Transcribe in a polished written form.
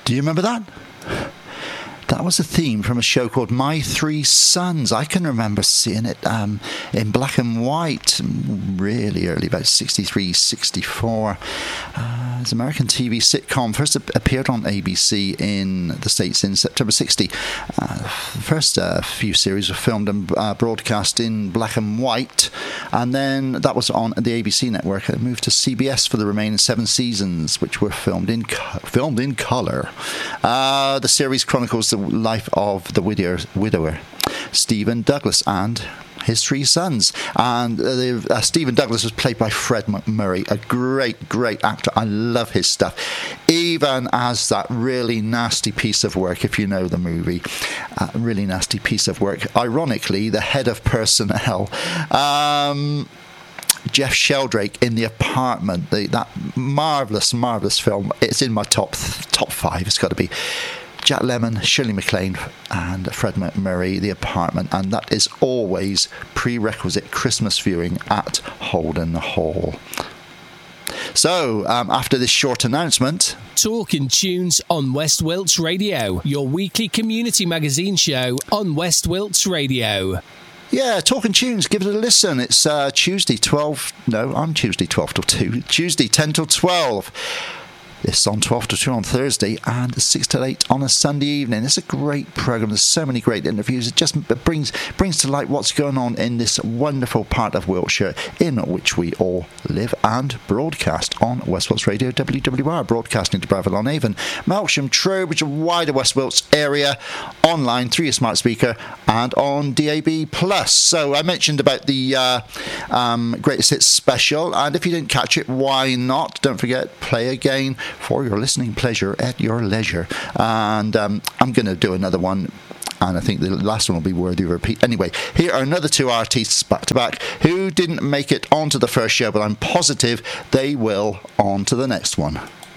Do you remember that? That was a theme from a show called My Three Sons. I can remember seeing it in black and white really early, about 63, 64. It's an American TV sitcom. First appeared on ABC in the States in September 60. The first few series were filmed and broadcast in black and white, and then that was on the ABC network. It moved to CBS for the remaining 7 seasons, which were filmed in colour. The series chronicles the life of the widower Stephen Douglas and his 3 sons, and Stephen Douglas was played by Fred McMurray, a great actor. I love his stuff, even as that really nasty piece of work, if you know the movie, really nasty piece of work. Ironically, the head of personnel, Jeff Sheldrake, in The Apartment, that marvellous film. It's in my top 5, it's got to be. Jack Lemmon, Shirley MacLaine and Fred McMurray, The Apartment, and that is always prerequisite Christmas viewing at Holden Hall. So, after this short announcement... Talking Tunes on West Wilts Radio, your weekly community magazine show on West Wilts Radio. Yeah, Talking Tunes, give it a listen. It's Tuesday 12 till 2. Tuesday 10 till 12. It's on 12 to 2 on Thursday and 6 to 8 on a Sunday evening. It's a great programme. There's so many great interviews. It just brings to light what's going on in this wonderful part of Wiltshire in which we all live and broadcast on West Wilts Radio WWR, broadcasting to Bravalon Avon, Melksham, Trowbridge, wider West Wilts area, online through your smart speaker and on DAB+. So I mentioned about the Greatest Hits special, and if you didn't catch it, why not? Don't forget, play again for your listening pleasure at your leisure. And I'm going to do another one, and I think the last one will be worthy of repeat. Anyway, here are another 2 artists back to back who didn't make it onto the first show, but I'm positive they will on to the next one.